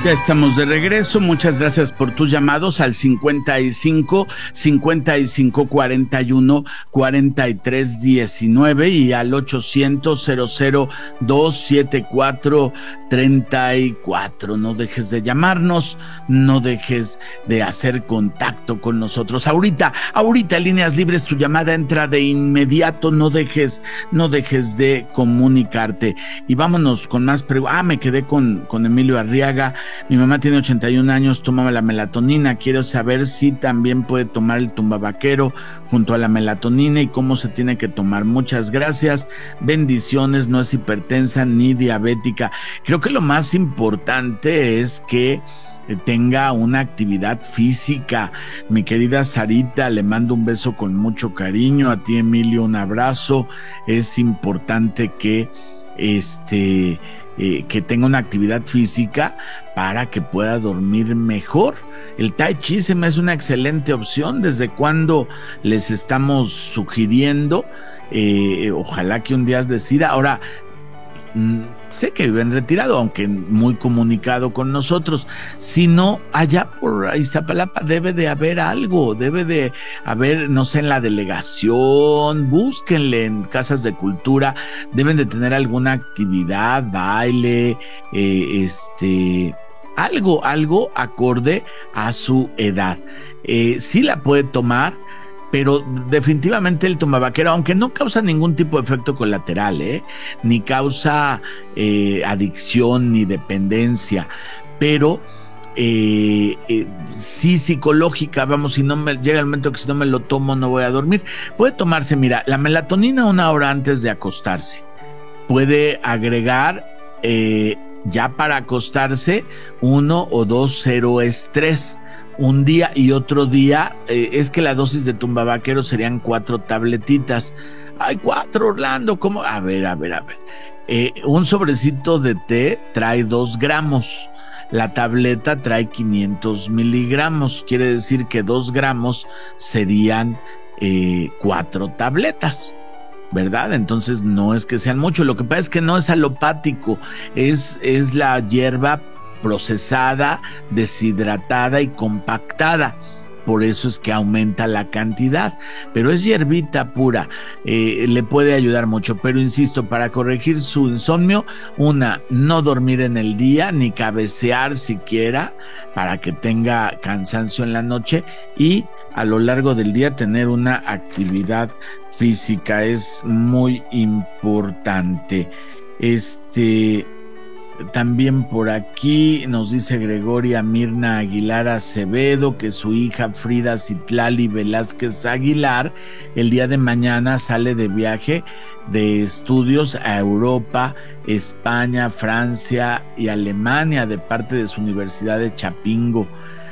Ya estamos de regreso. Muchas gracias por tus llamados al 55 55 41 43 19 y al 800 00 274 34. No dejes de llamarnos, no dejes de hacer contacto con nosotros. Ahorita, Líneas Libres, tu llamada entra de inmediato. No dejes de comunicarte. Y vámonos con más preguntas. Me quedé con Emilio Arriaga. Mi mamá tiene 81 años, toma la melatonina. Quiero saber si también puede tomar el tumbavaquero junto a la melatonina y cómo se tiene que tomar. Muchas gracias, bendiciones. No es hipertensa ni diabética. Creo que lo más importante es que tenga una actividad física. Mi querida Sarita, le mando un beso con mucho cariño. A ti, Emilio, un abrazo. Es importante que tenga una actividad física para que pueda dormir mejor. El Tai Chi se me hace una excelente opción. ¿Desde cuando les estamos sugiriendo? Ojalá que un día decida. Ahora, sé que vive en retirado, aunque muy comunicado con nosotros. Si no, allá por Iztapalapa debe de haber algo, debe de haber, no sé, en la delegación, búsquenle en casas de cultura, deben de tener alguna actividad, baile, algo acorde a su edad. Sí la puede tomar, pero definitivamente el tumbavaquero, aunque no causa ningún tipo de efecto colateral, ni causa adicción ni dependencia, pero sí psicológica. Vamos, si no llega el momento que si no me lo tomo no voy a dormir. Puede tomarse, mira, la melatonina 1 hora antes de acostarse. Puede agregar ya para acostarse 1 o 2 cero estrés. Un día y otro día, es que la dosis de tumbavaquero serían 4 tabletitas. ¡Ay, 4, Orlando! ¿Cómo? A ver. Un sobrecito de té trae 2 gramos. La tableta trae 500 miligramos. Quiere decir que 2 gramos serían 4 tabletas, ¿verdad? Entonces no es que sean mucho. Lo que pasa es que no es alopático. Es la hierba procesada, deshidratada y compactada. Por eso es que aumenta la cantidad, pero es hierbita pura. Le puede ayudar mucho, pero insisto, para corregir su insomnio, no dormir en el día, ni cabecear siquiera, para que tenga cansancio en la noche, y a lo largo del día tener una actividad física es muy importante. También por aquí nos dice Gregoria Mirna Aguilar Acevedo que su hija Frida Citlali Velázquez Aguilar el día de mañana sale de viaje de estudios a Europa, España, Francia y Alemania de parte de su Universidad de Chapingo.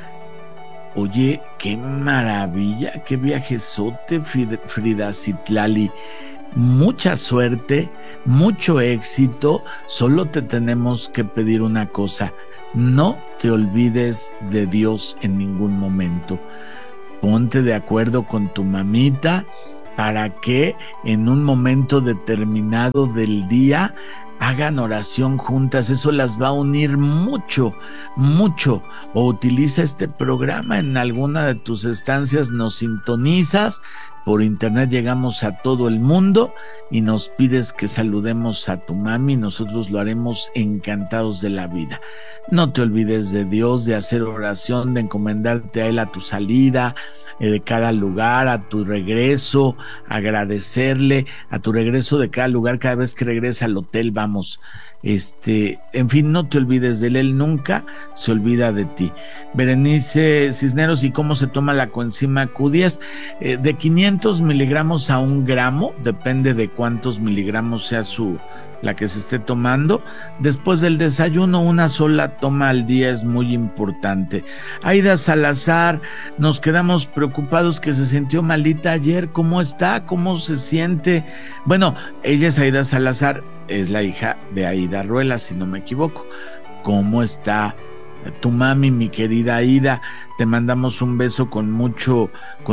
Oye, qué maravilla, qué viajezote, Frida Citlali. Mucha suerte, mucho éxito. Solo te tenemos que pedir una cosa: no te olvides de Dios en ningún momento. Ponte de acuerdo con tu mamita para que en un momento determinado del día hagan oración juntas. Eso las va a unir mucho. O utiliza este programa en alguna de tus estancias, nos sintonizas. Por internet llegamos a todo el mundo y nos pides que saludemos a tu mami. Nosotros lo haremos encantados de la vida. No te olvides de Dios, de hacer oración, de encomendarte a Él a tu salida de cada lugar, a tu regreso, agradecerle, a tu regreso de cada lugar, cada vez que regresa al hotel, vamos. En fin, no te olvides de Él nunca se olvida de ti. Berenice Cisneros, ¿y cómo se toma la coenzima Q10? De 500 miligramos a 1 gramo, depende de cuántos miligramos sea la que se esté tomando. Después del desayuno, 1 sola toma al día es muy importante. Aida Salazar, nos quedamos preocupados que se sintió malita ayer. ¿Cómo está? ¿Cómo se siente? Bueno, ella es Aida Salazar, es la hija de Aida Ruela, si no me equivoco. ¿Cómo está tu mami, mi querida Aida? Te mandamos un beso con mucho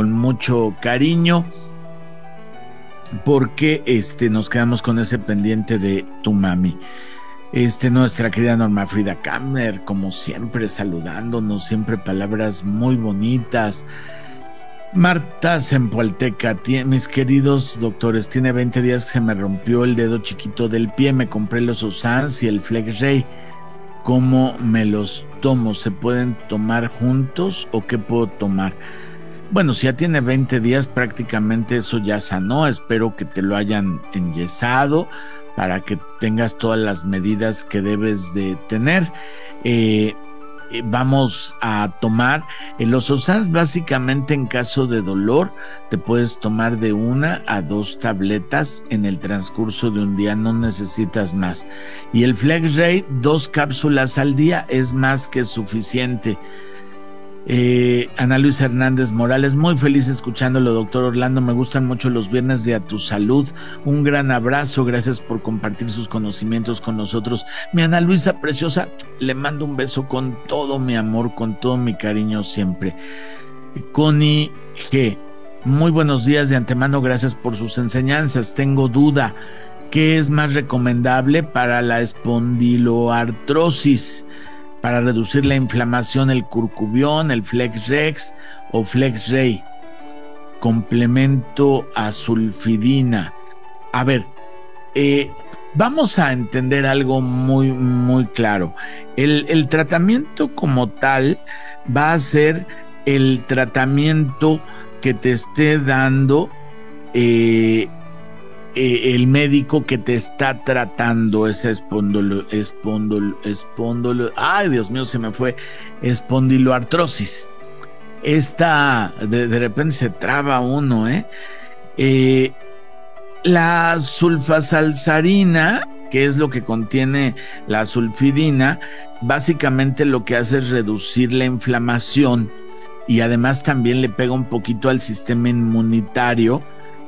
cariño, porque nos quedamos con ese pendiente de tu mami. Nuestra querida Norma Frida Kammer, como siempre, saludándonos, siempre palabras muy bonitas. Marta Zempoalteca, mis queridos doctores, tiene 20 días que se me rompió el dedo chiquito del pie, me compré los Osans y el FlexRay. ¿Cómo me los tomo? ¿Se pueden tomar juntos o qué puedo tomar? Bueno, si ya tiene 20 días, prácticamente eso ya sanó. Espero que te lo hayan enyesado para que tengas todas las medidas que debes de tener. Vamos a tomar el Ososans. Básicamente, en caso de dolor te puedes tomar de 1 a 2 tabletas en el transcurso de un día, no necesitas más. Y el FlexRay, 2 cápsulas al día es más que suficiente. Ana Luisa Hernández Morales, muy feliz escuchándolo, doctor Orlando, me gustan mucho los viernes de A Tu Salud, un gran abrazo, gracias por compartir sus conocimientos con nosotros. Mi Ana Luisa preciosa, le mando un beso con todo mi amor, con todo mi cariño siempre. Connie G, muy buenos días de antemano, gracias por sus enseñanzas. Tengo duda, ¿qué es más recomendable para la espondiloartrosis? Para reducir la inflamación, el curcubión, el FlexRex o FlexRay, complemento a sulfidina. A ver, vamos a entender algo muy, muy claro. El tratamiento como tal va a ser el tratamiento que te esté dando el médico que te está tratando esa ay, Dios mío, se me fue, espondiloartrosis. Esta, de repente se traba uno, la sulfasalsarina, que es lo que contiene la sulfidina, básicamente lo que hace es reducir la inflamación y además también le pega un poquito al sistema inmunitario,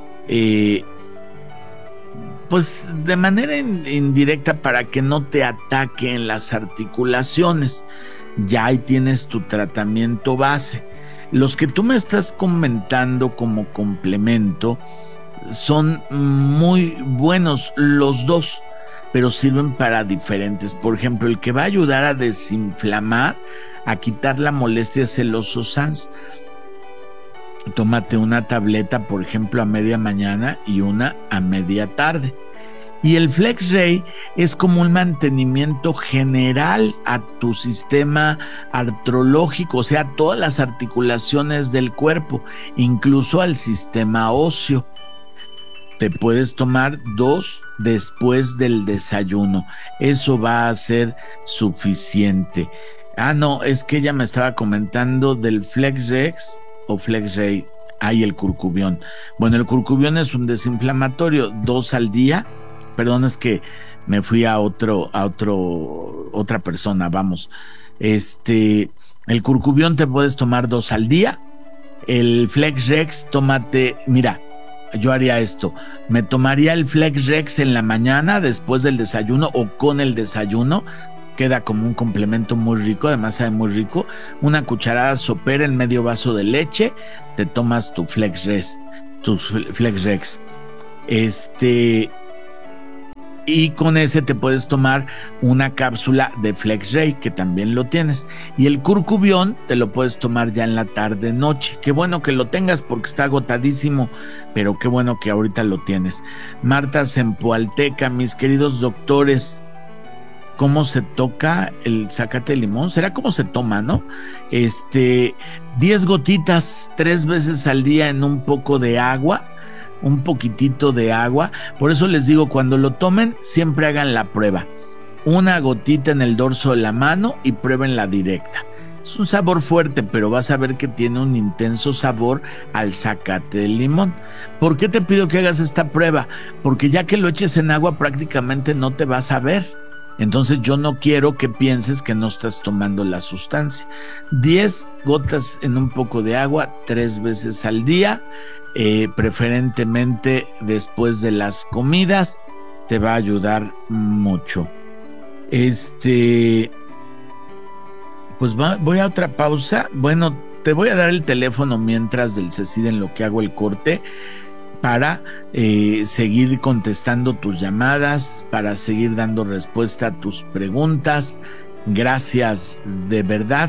pues de manera indirecta para que no te ataque en las articulaciones. Ya ahí tienes tu tratamiento base. Los que tú me estás comentando como complemento son muy buenos los dos, pero sirven para diferentes. Por ejemplo, el que va a ayudar a desinflamar, a quitar la molestia es el Ososans. Tómate una tableta, por ejemplo, a media mañana y una a media tarde. Y el FlexRay es como un mantenimiento general a tu sistema artrológico, o sea, a todas las articulaciones del cuerpo, incluso al sistema óseo. Te puedes tomar 2 después del desayuno. Eso va a ser suficiente. Ah, no, es que ella me estaba comentando del FlexRex o FlexRay. Hay el curcubión. Bueno, el curcubión es un desinflamatorio, 2 al día. Perdón, es que me fui a otra persona, vamos. El curcubión te puedes tomar 2 al día. El FlexRex, tómate, mira, yo haría esto, me tomaría el FlexRex en la mañana después del desayuno o con el desayuno, queda como un complemento muy rico, además sabe muy rico. Una cucharada sopera en medio vaso de leche, te tomas tu FlexRex, y con ese te puedes tomar una cápsula de FlexRay, que también lo tienes. Y el curcubión te lo puedes tomar ya en la tarde noche. Qué bueno que lo tengas porque está agotadísimo, pero qué bueno que ahorita lo tienes. Marta Zempoalteca, mis queridos doctores, ¿cómo se toca el zacate de limón? ¿Será cómo se toma, no? 10 gotitas 3 veces al día en un poco de agua, un poquitito de agua. Por eso les digo, cuando lo tomen, siempre hagan la prueba. 1 gotita en el dorso de la mano y prueben la directa. Es un sabor fuerte, pero vas a ver que tiene un intenso sabor al zacate de limón. ¿Por qué te pido que hagas esta prueba? Porque ya que lo eches en agua, prácticamente no te vas a ver. Entonces yo no quiero que pienses que no estás tomando la sustancia. 10 gotas en un poco de agua 3 veces al día, preferentemente después de las comidas, te va a ayudar mucho. Pues voy a otra pausa. Bueno, te voy a dar el teléfono mientras del CECID en lo que hago el corte. para seguir contestando tus llamadas, para seguir dando respuesta a tus preguntas. Gracias de verdad.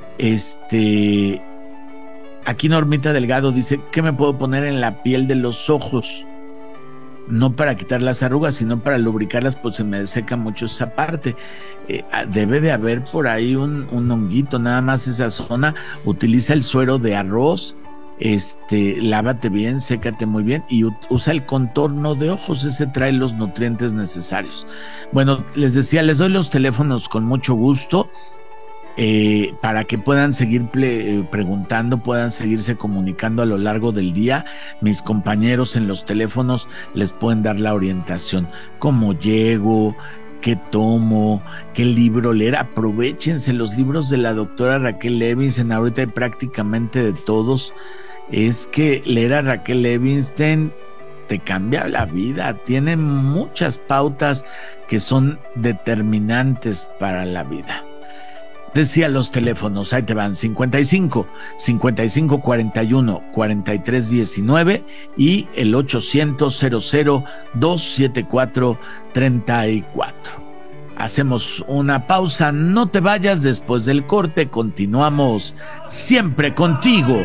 Aquí Normita Delgado dice: ¿qué me puedo poner en la piel de los ojos? No para quitar las arrugas, sino para lubricarlas, pues se me deseca mucho esa parte. Debe de haber por ahí un honguito, nada más esa zona. Utiliza el suero de arroz, lávate bien, sécate muy bien y usa el contorno de ojos, ese trae los nutrientes necesarios. Bueno, les decía, les doy los teléfonos con mucho gusto. Para que puedan seguir preguntando, puedan seguirse comunicando a lo largo del día. Mis compañeros en los teléfonos les pueden dar la orientación, cómo llego, qué tomo, qué libro leer. Aprovechense los libros de la doctora Raquel Levinstein, ahorita hay prácticamente de todos. Es que leer a Raquel Levinstein te cambia la vida, tiene muchas pautas que son determinantes para la vida. Decía los teléfonos, ahí te van: 55 41 43 19 y el 800 00 274 34. Hacemos una pausa, no te vayas, después del corte continuamos siempre contigo.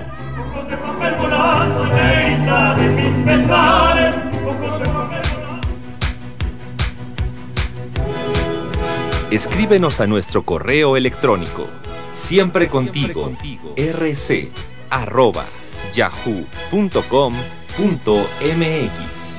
Escríbenos a nuestro correo electrónico siemprecontigo rc@yahoo.com.mx.